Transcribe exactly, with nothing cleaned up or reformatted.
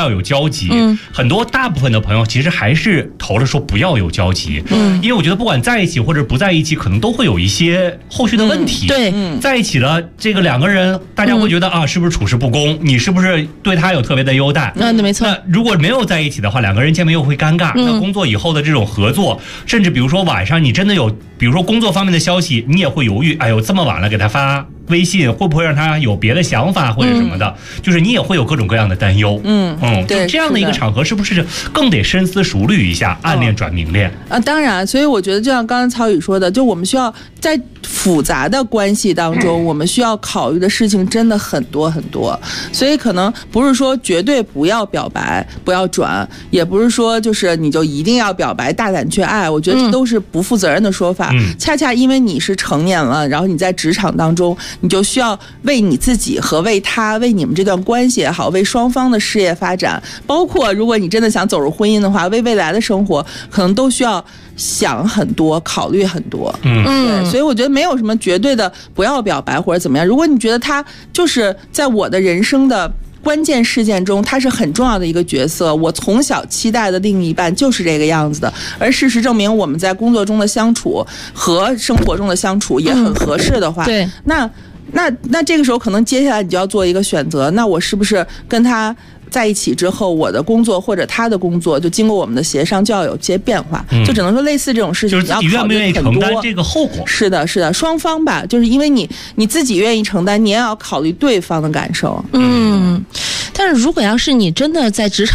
要有交集。 嗯， 很多大部分的朋友其实还是投了说不要有交集。嗯，因为我觉得不管在一起或者不在一起，可能都会有一些后续的问题。 嗯、对、 嗯，在一起了，这个两个人大家会觉得、嗯、啊，是不是处事不公？你是不是对他有特别的优待？ 嗯，没错。 那如果没有在一起的话，两个人见面又会尴尬。嗯、那工作以后的这种合作，甚至比如说晚上你真的有，比如说工作方面的消息，你也会犹豫。哎呦，这么晚了给他发微信，会不会让他有别的想法或者什么的？嗯、就是你也会有各种各样的担忧。 嗯嗯，就这样的一个场合，是不是更得深思熟虑一下，暗恋转明恋？ 啊，当然，所以我觉得就像刚才曹宇说的，就我们需要在复杂的关系当中，我们需要考虑的事情真的很多很多。所以可能不是说绝对不要表白，不要转，也不是说就是你就一定要表白，大胆去爱。我觉得这都是不负责任的说法。嗯、恰恰因为你是成年了，然后你在职场当中，你就需要为你自己和为他、为你们这段关系也好，为双方的事业发展，包括如果你真的想走入婚姻的话，为未来的生活，可能都需要想很多，考虑很多。 嗯， 对，所以我觉得没有什么绝对的不要表白或者怎么样。如果你觉得他就是在我的人生的关键事件中，他是很重要的一个角色，我从小期待的另一半就是这个样子的，而事实证明我们在工作中的相处和生活中的相处也很合适的话， 嗯、对， 那那那这个时候可能接下来你就要做一个选择，那我是不是跟他在一起之后，我的工作或者他的工作就经过我们的协商就要有些变化。嗯、就只能说类似这种事情， 就是自己愿不愿意承担这个后果。 是的，是的，双方吧，就是因为你你自己愿意承担，你也要考虑对方的感受。 嗯，但是如果要是你真的在职场